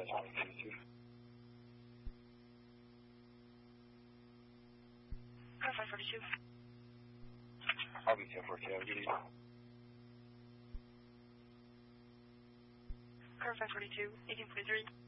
542. Car 542. I'll be 1042. Good evening. Car 542, 1843.